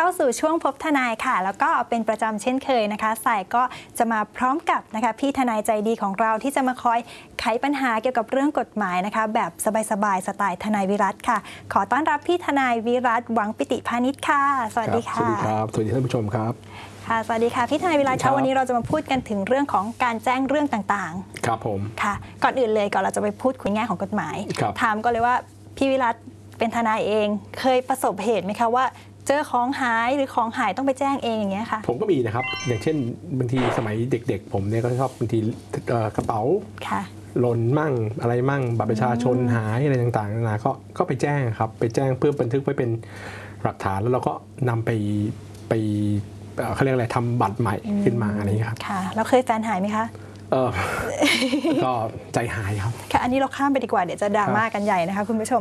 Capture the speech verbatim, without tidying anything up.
าสู่ช่วงพบทนายค่ะแล้วก็เป็นประจำเช่นเคยนะคะสายก็จะมาพร้อมกับนะคะพี่ทนายใจดีของเราที่จะมาคอยไขปัญหาเกี่ยวกับเรื่องกฎหมายนะคะแบบสบายๆสไตล์ทนายวิรัติค่ะขอต้อนรับพี่ทนายวิรัติหวังปิติพานิชค่ะสวัสดีค่ะสวัสดีครับสวัสดีท่านผู้ชมครับค่ะสวัสดีค่ะพี่ทนายวิรัติค่ะวันนี้เราจะมาพูดกันถึงเรื่องของการแจ้งเรื่องต่างๆครับผมค่ะก่อนอื่นเลยก่อนเราจะไปพูดคุยแง่ของกฎหมายถามก็เลยว่าพี่วิรัติเป็นทนายเองเคยประสบเหตุไหมคะว่าเจอของหายหรือของหายต้องไปแจ้งเองอย่างเงี้ยค่ะผมก็มีนะครับอย่างเช่นบางทีสมัยเด็กๆผมเนี่ยก็ชอบบางทีกระเป๋าหล่นมั่งอะไรมั่งบัตรประชาชนหายอะไรต่างๆนานาก็ก็ไปแจ้งครับไปแจ้งเพื่อบันทึกไว้เป็นหลักฐานแล้วเราก็นำไปไปเขาเรียกอะไรทำบัตรใหม่ขึ้นมาอะไรอย่างนี้ครับค่ะแล้วเคยแฟนหายไหมคะเออก็ใจหายครับค่ะอันนี้เราข้ามไปดีกว่าเดี๋ยวจะดราม่ากันใหญ่นะคะคุณผู้ชม